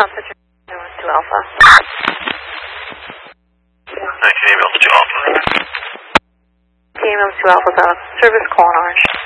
Concentrate to Alpha. 19 email to Alpha. Email to Alpha, service calling Orange.